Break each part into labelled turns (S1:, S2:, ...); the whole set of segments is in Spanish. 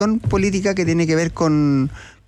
S1: política que tiene que ver con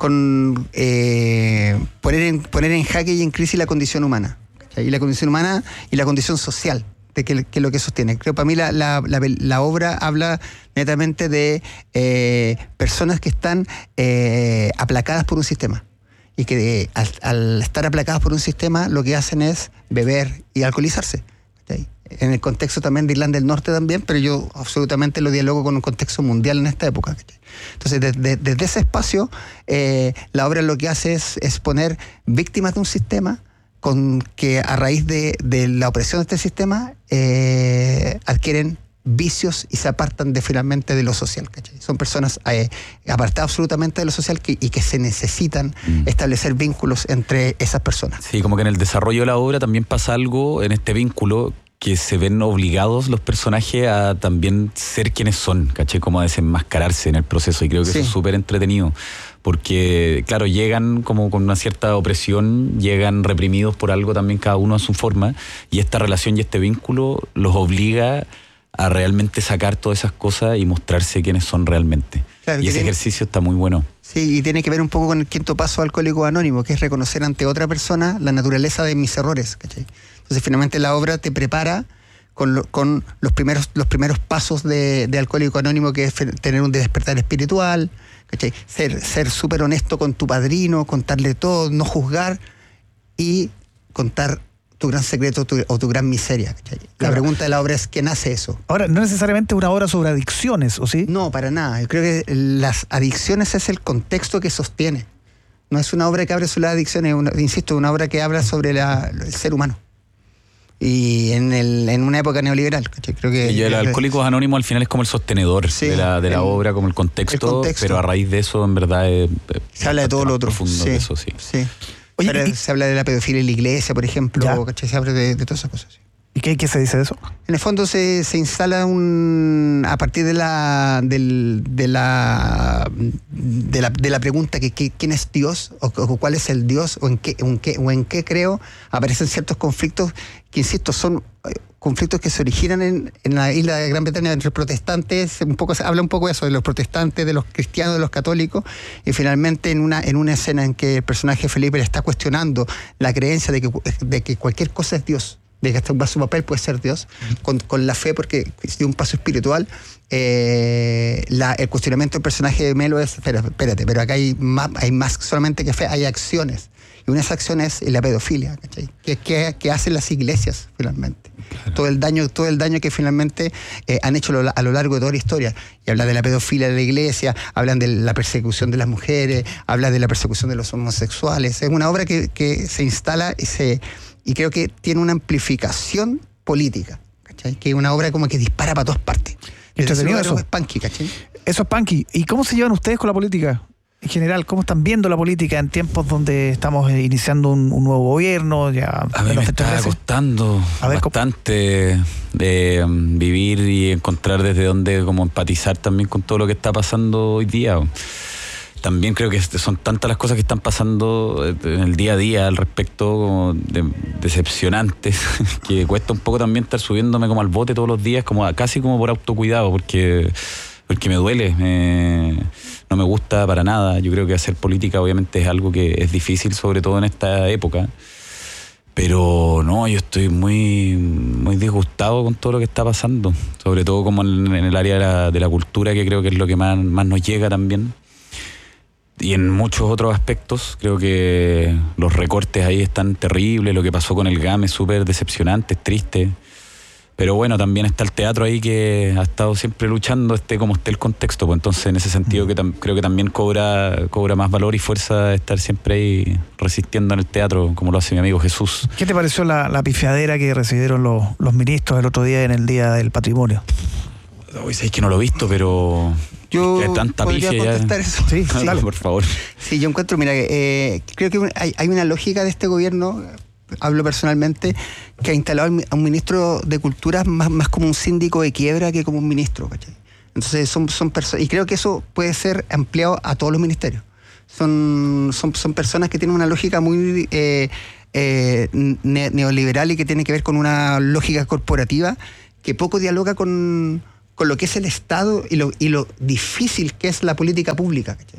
S1: poner en jaque y en crisis la condición humana, ¿cachai? Y la condición humana y la condición social, de que es lo que sostiene. Creo que para mí la obra habla netamente de personas que están aplacadas por un sistema. Y que al estar aplacadas por un sistema, lo que hacen es beber y alcoholizarse, ¿cachai? En el contexto también de Irlanda del Norte también, pero yo absolutamente lo dialogo con un contexto mundial en esta época, ¿cachai? Entonces, desde ese espacio, la obra lo que hace es poner víctimas de un sistema con que a raíz de la opresión de este sistema adquieren vicios y se apartan finalmente de lo social, ¿cachai? Son personas apartadas absolutamente de lo social y que se necesitan establecer vínculos entre esas personas.
S2: Sí, como que en el desarrollo de la obra también pasa algo en este vínculo, que se ven obligados los personajes a también ser quienes son, ¿cachai? Como a desenmascararse en el proceso, y creo que eso es súper entretenido, porque claro, llegan como con una cierta opresión, llegan reprimidos por algo también, cada uno a su forma, y esta relación y este vínculo los obliga a realmente sacar todas esas cosas y mostrarse quiénes son realmente. Claro, y ese ejercicio está muy bueno.
S1: Sí, y tiene que ver un poco con el quinto paso de Alcohólicos Anónimos, que es reconocer ante otra persona la naturaleza de mis errores, ¿cachai? Entonces finalmente la obra te prepara con los primeros pasos de Alcohólico Anónimo, que es tener un despertar espiritual, ¿cachai? Ser súper honesto con tu padrino, contarle todo, no juzgar y contar tu gran secreto o tu gran miseria, ¿cachai? La pregunta de la obra es: ¿quién hace eso?
S3: Ahora, no necesariamente una obra sobre adicciones, ¿o sí?
S1: No, para nada. Yo creo que las adicciones es el contexto que sostiene. No es una obra que habla sobre las adicciones, insisto, una obra que habla sobre el ser humano. Y en una época neoliberal, ¿cachai? Creo que...
S2: Y el Alcohólicos Anónimos al final es como el sostenedor de la obra, como el contexto, pero a raíz de eso, en verdad,
S1: se habla de todo lo otro.
S2: Profundo de eso, sí.
S1: Oye, se habla de la pedofilia en la iglesia, por ejemplo, ¿cachai? Se habla de todas esas cosas. Sí.
S3: ¿Y qué se dice de eso?
S1: En el fondo se instala a partir de la pregunta que quién es Dios o cuál es el Dios o en qué creo, aparecen ciertos conflictos que, insisto, son conflictos que se originan en la isla de Gran Bretaña entre protestantes. Se habla un poco de eso, de los protestantes, de los cristianos, de los católicos, y finalmente en una escena en que el personaje Felipe le está cuestionando la creencia de que cualquier cosa es Dios, de que hasta su papel puede ser Dios, con la fe, porque de un paso espiritual, el cuestionamiento del personaje de Melo es: espérate, pero acá hay más solamente que fe, hay acciones. Y una de esas acciones es la pedofilia, ¿cachai? Que hacen las iglesias, finalmente. Claro. Todo el daño que finalmente han hecho a lo largo de toda la historia. Y habla de la pedofilia de la iglesia, hablan de la persecución de las mujeres, habla de la persecución de los homosexuales. Es una obra que se instala y creo que tiene una amplificación política, ¿cachai? Que es una obra como que dispara para todas partes.
S3: Eso
S1: es punky, ¿cachai?
S3: Eso es punky. ¿Y cómo se llevan ustedes con la política? En general, ¿cómo están viendo la política en tiempos donde estamos iniciando un nuevo gobierno?
S2: A mí me está costando bastante de vivir y encontrar desde dónde como empatizar también con todo lo que está pasando hoy día. También creo que son tantas las cosas que están pasando en el día a día al respecto, como decepcionantes, que cuesta un poco también estar subiéndome como al bote todos los días, casi como por autocuidado, porque me duele, no me gusta para nada. Yo creo que hacer política obviamente es algo que es difícil, sobre todo en esta época, pero no, yo estoy muy, muy disgustado con todo lo que está pasando, sobre todo como en el área de la cultura, que creo que es lo que más nos llega también. Y en muchos otros aspectos creo que los recortes ahí están terribles. Lo que pasó con el GAM es súper decepcionante, es triste. Pero bueno, también está el teatro ahí, que ha estado siempre luchando como esté el contexto. Pues entonces, en ese sentido, creo que también cobra más valor y fuerza estar siempre ahí resistiendo en el teatro, como lo hace mi amigo Jesús.
S3: ¿Qué te pareció la pifiadera que recibieron los ministros el otro día en el Día del Patrimonio?
S2: Hoy sé que no lo he visto, pero...
S1: Yo
S2: tanta
S1: podría contestar eso.
S3: Sí,
S2: dale, por favor.
S1: Sí, yo encuentro, mira, creo que hay una lógica de este gobierno, hablo personalmente, que ha instalado a un ministro de Cultura más como un síndico de quiebra que como un ministro, ¿cachai? Entonces son personas, y creo que eso puede ser ampliado a todos los ministerios. Son personas que tienen una lógica muy neoliberal y que tiene que ver con una lógica corporativa que poco dialoga con con lo que es el Estado y lo difícil que es la política pública, ¿cachai?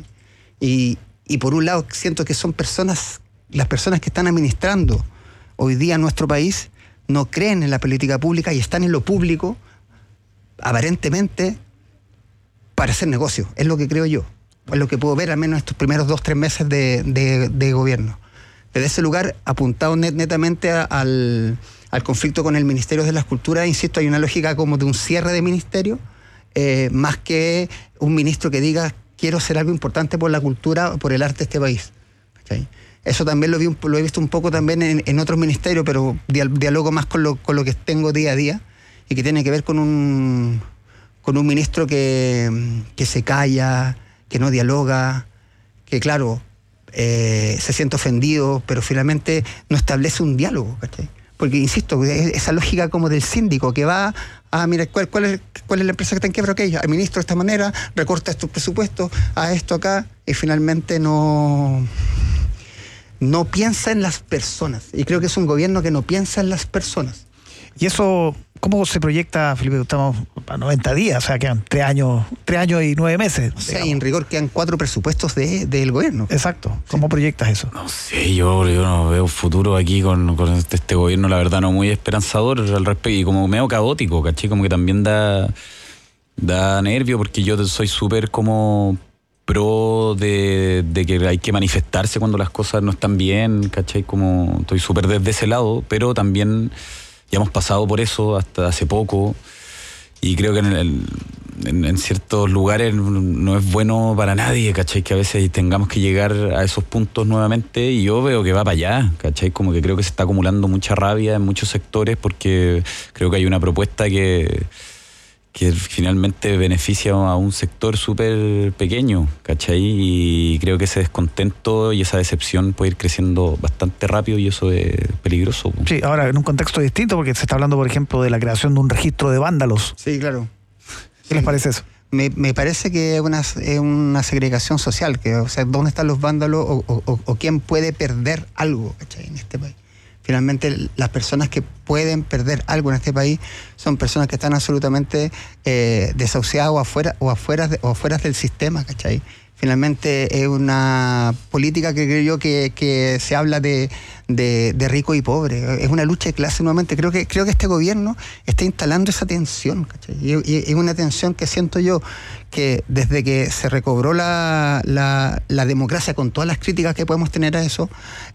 S1: Y por un lado siento que son las personas que están administrando hoy día nuestro país no creen en la política pública y están en lo público aparentemente para hacer negocio, es lo que creo yo, es lo que puedo ver al menos estos primeros 2-3 meses de gobierno. Desde ese lugar, apuntado netamente al conflicto con el Ministerio de las Culturas, insisto, hay una lógica como de un cierre de ministerio, más que un ministro que diga quiero hacer algo importante por la cultura, por el arte de este país. ¿Cachai? Eso también lo he visto un poco también en otros ministerios, pero dialogo más con lo que tengo día a día y que tiene que ver con un ministro que se calla, que no dialoga, que claro, se siente ofendido, pero finalmente no establece un diálogo, ¿cachai? Porque, insisto, esa lógica como del síndico que va a, mira, ¿cuál es la empresa que está en quiebra? Ok, el ministro de esta manera, recorta estos presupuestos, a esto acá, y finalmente no piensa en las personas. Y creo que es un gobierno que no piensa en las personas.
S3: ¿Y eso cómo se proyecta, Felipe? Estamos a 90 días, o sea, quedan 3 años y 9 meses.
S1: O sea, y en rigor quedan 4 presupuestos del gobierno.
S3: Exacto. ¿Cómo proyectas eso?
S2: No sé, yo no veo un futuro aquí con este gobierno, la verdad, no muy esperanzador al respecto, y como medio caótico, ¿cachai? Como que también da nervio, porque yo soy súper como pro de que hay que manifestarse cuando las cosas no están bien, ¿cachai? Como estoy súper desde ese lado, pero también ya hemos pasado por eso hasta hace poco, y creo que en ciertos lugares no es bueno para nadie, ¿cachai? Que a veces tengamos que llegar a esos puntos nuevamente, y yo veo que va para allá, ¿cachai? Como que creo que se está acumulando mucha rabia en muchos sectores, porque creo que hay una propuesta que finalmente beneficia a un sector súper pequeño, ¿cachai? Y creo que ese descontento y esa decepción puede ir creciendo bastante rápido, y eso es peligroso.
S3: Sí, ahora en un contexto distinto, porque se está hablando, por ejemplo, de la creación de un registro de vándalos.
S1: Sí, claro.
S3: ¿Qué les parece eso?
S1: Me parece que es una segregación social, que, o sea, ¿dónde están los vándalos o quién puede perder algo, ¿cachai? En este país. Finalmente, las personas que pueden perder algo en este país son personas que están absolutamente desahuciadas o afuera del sistema, ¿cachai? Finalmente es una política que creo yo que se habla de rico y pobre. Es una lucha de clase nuevamente. Creo que este gobierno está instalando esa tensión, ¿cachai? Y es una tensión que siento yo que desde que se recobró la democracia, con todas las críticas que podemos tener a eso,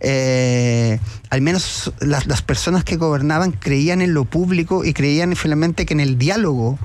S1: al menos las personas que gobernaban creían en lo público y creían finalmente que en el diálogo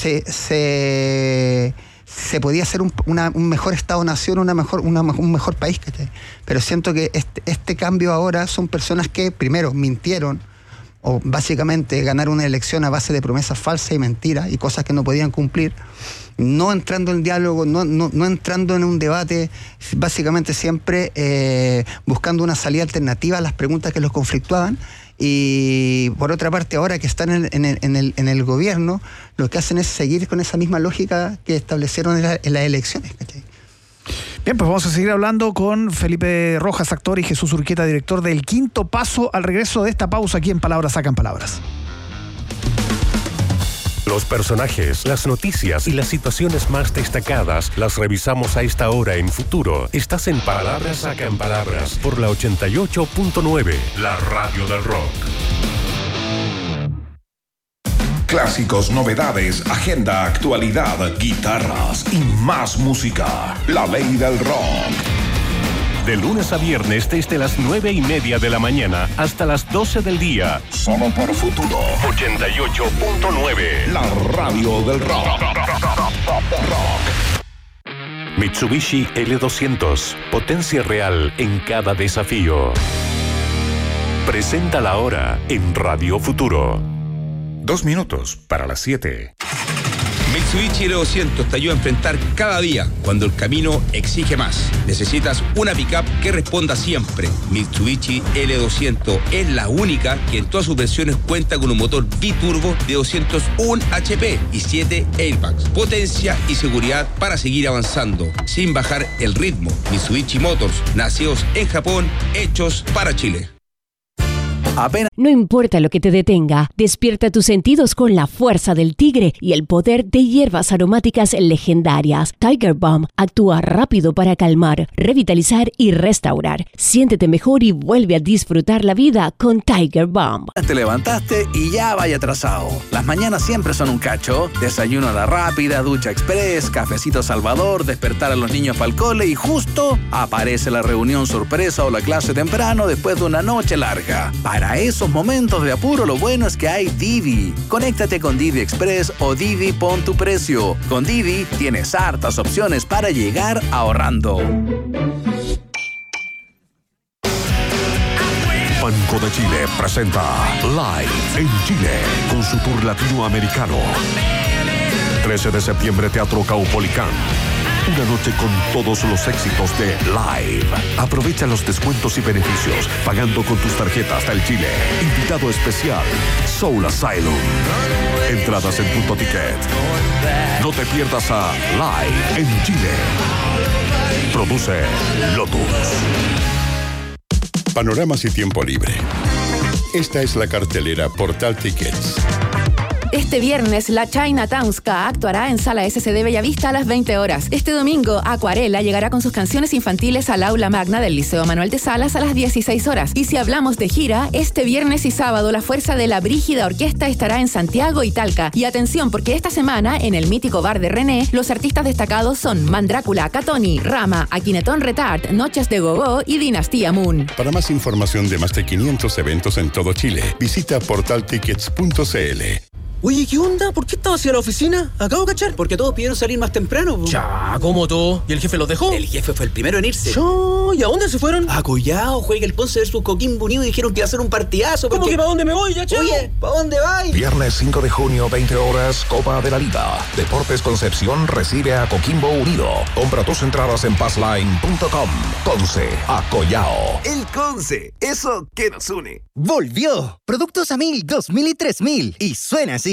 S1: se podía hacer un mejor Estado-Nación, un mejor país, ¿cachai? Pero siento que este cambio ahora son personas que primero mintieron, o básicamente ganaron una elección a base de promesas falsas y mentiras y cosas que no podían cumplir, no entrando en diálogo, no entrando en un debate, básicamente siempre buscando una salida alternativa a las preguntas que los conflictuaban. Y por otra parte, ahora que están en el gobierno, lo que hacen es seguir con esa misma lógica que establecieron en las elecciones, ¿cachai?
S3: Bien, pues vamos a seguir hablando con Felipe Rojas, actor, y Jesús Urquieta, director del Quinto Paso, al regreso de esta pausa aquí en Palabras Sacan Palabras.
S4: Los personajes, las noticias y las situaciones más destacadas las revisamos a esta hora en Futuro. Estás en Palabras Sacan Palabras por la 88.9, la radio del rock.
S5: Clásicos, novedades, agenda, actualidad, guitarras y más música. La ley del rock.
S4: De lunes a viernes desde las 9:30 de la mañana hasta las 12 del día.
S5: Solo por Futuro
S4: 88.9.
S5: La radio del rock.
S4: Mitsubishi L200. Potencia real en cada desafío. Presenta la hora en Radio Futuro.
S5: 2 minutos para las 7.
S6: Mitsubishi L200 te ayuda a enfrentar cada día cuando el camino exige más. Necesitas una pickup que responda siempre. Mitsubishi L200 es la única que en todas sus versiones cuenta con un motor biturbo de 201 HP y 7 airbags. Potencia y seguridad para seguir avanzando sin bajar el ritmo. Mitsubishi Motors, nacidos en Japón, hechos para Chile.
S7: Apenas...
S8: No importa lo que te detenga, despierta tus sentidos con la fuerza del tigre y el poder de hierbas aromáticas legendarias. Tiger Balm actúa rápido para calmar, revitalizar y restaurar. Siéntete mejor y vuelve a disfrutar la vida con Tiger Balm.
S7: Te levantaste y ya vaya atrasado. Las mañanas siempre son un cacho. Desayuno a la rápida, ducha express, cafecito Salvador, despertar a los niños para el cole y justo aparece la reunión sorpresa o la clase temprano después de una noche larga. Para esos momentos de apuro, lo bueno es que hay Didi. Conéctate con Didi Express o Didi Pon tu Precio. Con Didi tienes hartas opciones para llegar ahorrando.
S4: Banco de Chile presenta Live en Chile con su tour latinoamericano. 13 de septiembre, Teatro Caupolicán. Una noche con todos los éxitos de Live. Aprovecha los descuentos y beneficios pagando con tus tarjetas del Chile. Invitado especial, Soul Asylum. Entradas en Punto Ticket. No te pierdas a Live en Chile. Produce Lotus.
S9: Panoramas y tiempo libre. Esta es la cartelera Portal Tickets.
S10: Este viernes, la Chinatown Ska actuará en Sala SCD Bellavista a las 20 horas. Este domingo, Acuarela llegará con sus canciones infantiles al aula magna del Liceo Manuel de Salas a las 16 horas. Y si hablamos de gira, este viernes y sábado, la fuerza de la Brígida Orquesta estará en Santiago y Talca. Y atención, porque esta semana, en el mítico bar de René, los artistas destacados son Mandrácula, Catoni, Rama, Aquinetón Retard, Noches de Gogó y Dinastía Moon.
S9: Para más información de más de 500 eventos en todo Chile, visita portaltickets.cl.
S11: Oye, ¿qué onda? ¿Por qué estabas hacia la oficina? Acabo de cachar. Porque todos pidieron salir más temprano.
S12: Ya, ¿cómo todo? ¿Y el jefe los dejó?
S11: El jefe fue el primero en irse.
S12: ¿Y a dónde se fueron?
S11: A Collao, juega el Ponce versus Coquimbo Unido y dijeron que iba a ser un partidazo.
S12: ¿Cómo que para dónde me voy, ya, chavo?
S11: Oye, ¿para dónde vais?
S13: Viernes 5 de junio, 20 horas, Copa de la Liga. Deportes Concepción recibe a Coquimbo Unido. Compra tus entradas en passline.com. Conce, a Collao.
S14: El Conce, eso que nos une. Volvió. Productos a 1000, 2000 y 3000. Y suena así.